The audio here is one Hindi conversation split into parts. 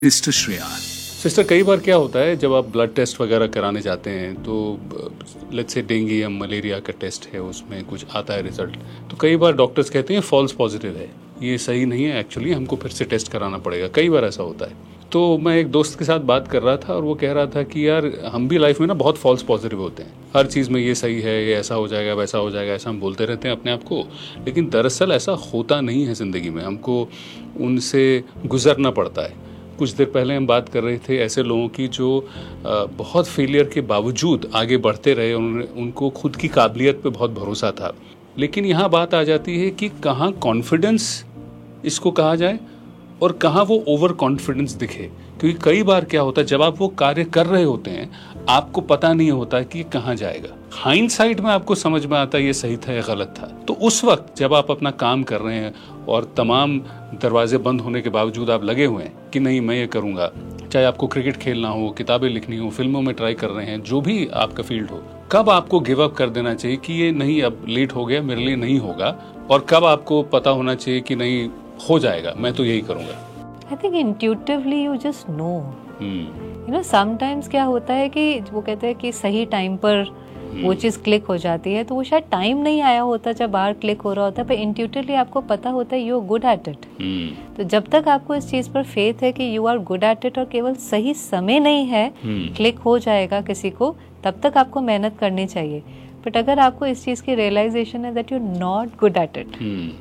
मिस्टर श्रेया। सिस्टर, कई बार क्या होता है जब आप ब्लड टेस्ट वगैरह कराने जाते हैं तो लेट्स से डेंगू या मलेरिया का टेस्ट है, उसमें कुछ आता है रिजल्ट, तो कई बार डॉक्टर्स कहते हैं फॉल्स पॉजिटिव है, ये सही नहीं है, एक्चुअली हमको फिर से टेस्ट कराना पड़ेगा। कई बार ऐसा होता है। तो मैं एक दोस्त के साथ बात कर रहा था और वो कह रहा था कि यार हम भी लाइफ में ना बहुत फॉल्स पॉजिटिव होते हैं, हर चीज़ में ये सही है, ये ऐसा हो जाएगा, वैसा हो जाएगा, ऐसा हम बोलते रहते हैं अपने आप को, लेकिन दरअसल ऐसा होता नहीं है ज़िंदगी में। हमको उनसे गुजरना पड़ता है। कुछ देर पहले हम बात कर रहे थे ऐसे लोगों की जो बहुत फेलियर के बावजूद आगे बढ़ते रहे, उनको खुद की काबिलियत पे बहुत भरोसा था। लेकिन यहाँ बात आ जाती है कि कहाँ कॉन्फिडेंस इसको कहा जाए और कहाँ वो ओवर कॉन्फिडेंस दिखे। क्योंकि कई बार क्या होता है जब आप वो कार्य कर रहे होते हैं आपको पता नहीं होता कि कहाँ जाएगा। हाइंडसाइट में आपको समझ में आता है ये सही था या गलत था। तो उस वक्त जब आप अपना काम कर रहे हैं और तमाम दरवाजे बंद होने के बावजूद आप लगे हुए हैं कि नहीं मैं ये करूँगा, चाहे आपको क्रिकेट खेलना हो, किताबें लिखनी हो, फिल्मों में ट्राई कर रहे हैं, जो भी आपका फील्ड हो, कब आपको गिव अप कर देना चाहिए कि ये नहीं अब लेट हो गया, मेरे लिए नहीं होगा, और कब आपको पता होना चाहिए कि नहीं हो जाएगा, मैं तो यही करूँगा। I think intuitively you just know. You know, sometimes क्या होता है कि वो कहते हैं कि सही टाइम पर वो चीज़ क्लिक हो जाती है, तो वो शायद टाइम नहीं आया होता जब बाहर क्लिक हो रहा होता है, पर इंट्यूटिवली आपको पता होता है you are good at it. तो जब तक आपको इस चीज़ पर फेथ है कि you are good at it और केवल सही समय नहीं है क्लिक हो जाएगा किसी को, तब तक आपको मेहनत करनी चाहिए। बट अगर आपको इस चीज़ की रियलाइजेशन है that you are not good at it,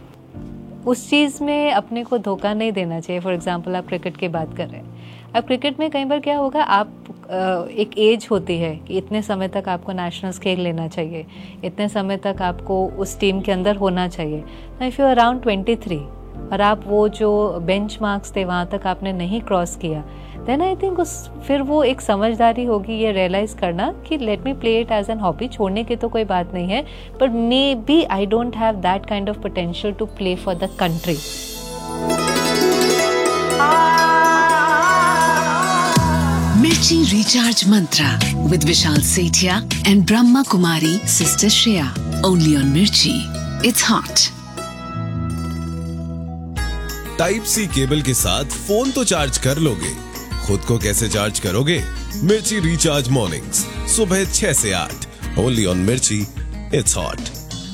उस चीज़ में अपने को धोखा नहीं देना चाहिए। फॉर एग्जांपल आप क्रिकेट की बात कर रहे हैं, अब क्रिकेट में कई बार क्या होगा, आप एक एज होती है कि इतने समय तक आपको नेशनल्स खेल लेना चाहिए, इतने समय तक आपको उस टीम के अंदर होना चाहिए। इफ़ यू अराउंड 23 और आप वो जो बेंच मार्क्स थे वहाँ तक आपने नहीं क्रॉस किया, देन आई थिंक फिर वो एक समझदारी होगी ये रियलाइज़ करना कि let me play it as an hobby. छोड़ने की तो कोई बात नहीं है, but may B I don't have that kind of potential to play for the country. मिर्ची recharge Mantra with Vishal Sethia and Brahma Kumari Sister Shreya, only on Mirchi. It's hot. Type C cable के साथ फोन तो चार्ज कर लोगे, खुद को कैसे चार्ज करोगे? मिर्ची रिचार्ज मॉर्निंग्स सुबह 6 से 8, ओनली ऑन मिर्ची। It's hot.